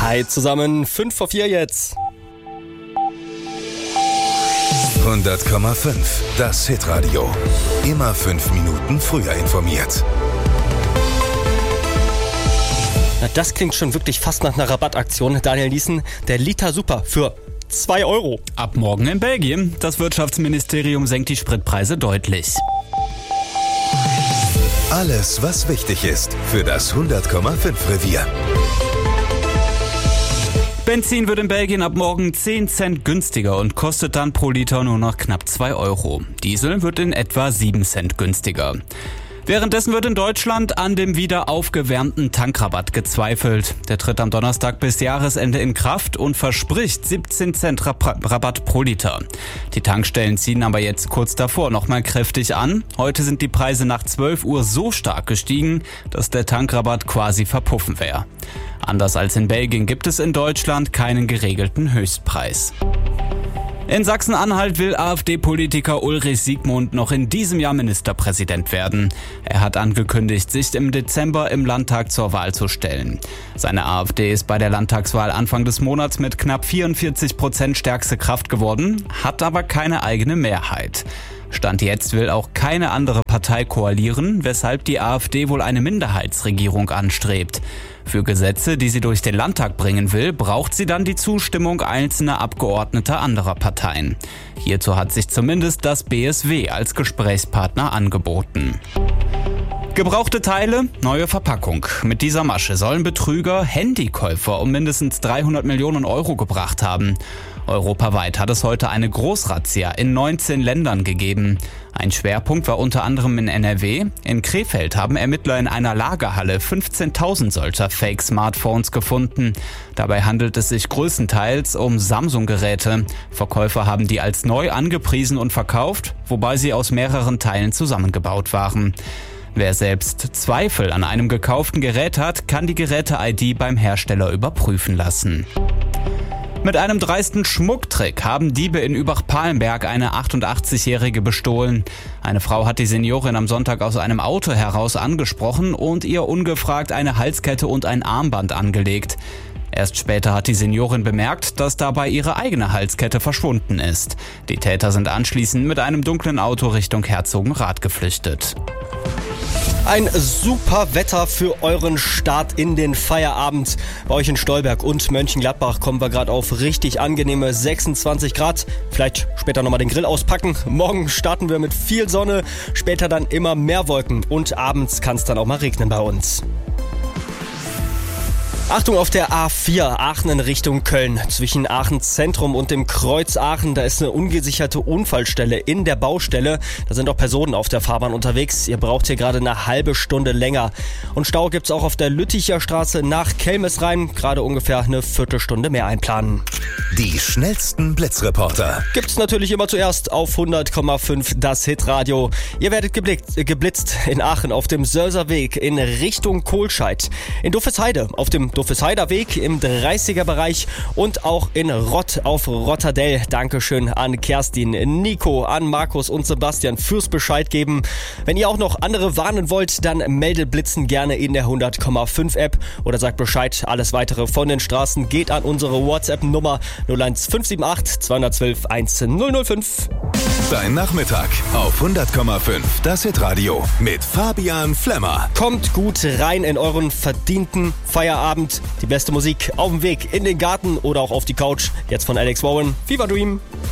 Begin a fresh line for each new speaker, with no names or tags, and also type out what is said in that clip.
Hi zusammen, 5 vor 4 jetzt.
100,5, das Hitradio. Immer 5 Minuten früher informiert.
Na, das klingt schon wirklich fast nach einer Rabattaktion. Daniel Niesen, der Liter Super für 2 Euro.
Ab morgen in Belgien. Das Wirtschaftsministerium senkt die Spritpreise deutlich.
Alles, was wichtig ist für das 100,5 Revier.
Benzin wird in Belgien ab morgen 10 Cent günstiger und kostet dann pro Liter nur noch knapp 2 Euro. Diesel wird in etwa 7 Cent günstiger. Währenddessen wird in Deutschland an dem wieder aufgewärmten Tankrabatt gezweifelt. Der tritt am Donnerstag bis Jahresende in Kraft und verspricht 17 Cent Rabatt pro Liter. Die Tankstellen ziehen aber jetzt kurz davor nochmal kräftig an. Heute sind die Preise nach 12 Uhr so stark gestiegen, dass der Tankrabatt quasi verpuffen wäre. Anders als in Belgien gibt es in Deutschland keinen geregelten Höchstpreis. In Sachsen-Anhalt will AfD-Politiker Ulrich Siegmund noch in diesem Jahr Ministerpräsident werden. Er hat angekündigt, sich im Dezember im Landtag zur Wahl zu stellen. Seine AfD ist bei der Landtagswahl Anfang des Monats mit knapp 44% stärkste Kraft geworden, hat aber keine eigene Mehrheit. Stand jetzt will auch keine andere Partei koalieren, weshalb die AfD wohl eine Minderheitsregierung anstrebt. Für Gesetze, die sie durch den Landtag bringen will, braucht sie dann die Zustimmung einzelner Abgeordneter anderer Parteien. Hierzu hat sich zumindest das BSW als Gesprächspartner angeboten. Gebrauchte Teile, neue Verpackung. Mit dieser Masche sollen Betrüger Handykäufer um mindestens 300 Millionen Euro gebracht haben. Europaweit hat es heute eine Großrazzia in 19 Ländern gegeben. Ein Schwerpunkt war unter anderem in NRW. In Krefeld haben Ermittler in einer Lagerhalle 15.000 solcher Fake-Smartphones gefunden. Dabei handelt es sich größtenteils um Samsung-Geräte. Verkäufer haben die als neu angepriesen und verkauft, wobei sie aus mehreren Teilen zusammengebaut waren. Wer selbst Zweifel an einem gekauften Gerät hat, kann die Geräte-ID beim Hersteller überprüfen lassen. Mit einem dreisten Schmucktrick haben Diebe in Übach-Palenberg eine 88-Jährige bestohlen. Eine Frau hat die Seniorin am Sonntag aus einem Auto heraus angesprochen und ihr ungefragt eine Halskette und ein Armband angelegt. Erst später hat die Seniorin bemerkt, dass dabei ihre eigene Halskette verschwunden ist. Die Täter sind anschließend mit einem dunklen Auto Richtung Herzogenrath geflüchtet.
Ein super Wetter für euren Start in den Feierabend. Bei euch in Stolberg und Mönchengladbach kommen wir gerade auf richtig angenehme 26 Grad. Vielleicht später nochmal den Grill auspacken. Morgen starten wir mit viel Sonne, später dann immer mehr Wolken und abends kann es dann auch mal regnen bei uns. Achtung auf der A4, Aachen in Richtung Köln. Zwischen Aachen Zentrum und dem Kreuz Aachen, da ist eine ungesicherte Unfallstelle in der Baustelle. Da sind auch Personen auf der Fahrbahn unterwegs. Ihr braucht hier gerade eine halbe Stunde länger. Und Stau gibt's auch auf der Lütticher Straße nach Kelmesrhein. Gerade ungefähr eine Viertelstunde mehr einplanen.
Die schnellsten Blitzreporter.
Gibt's natürlich immer zuerst auf 100,5 das Hitradio. Ihr werdet geblitzt in Aachen auf dem Sörser Weg in Richtung Kohlscheid. In Duffesheide auf dem Duffesheider Weg im 30er-Bereich und auch in Rott auf Rotterdell. Dankeschön an Kerstin, Nico, an Markus und Sebastian fürs Bescheid geben. Wenn ihr auch noch andere warnen wollt, dann meldet Blitzen gerne in der 100,5 App oder sagt Bescheid. Alles weitere von den Straßen geht an unsere WhatsApp-Nummer 01578 212 1005.
Dein Nachmittag auf 100,5 das Hitradio mit Fabian Flemmer.
Kommt gut rein in euren verdienten Feierabend. Die beste Musik auf dem Weg in den Garten oder auch auf die Couch. Jetzt von Alex Warren. Fever Dream.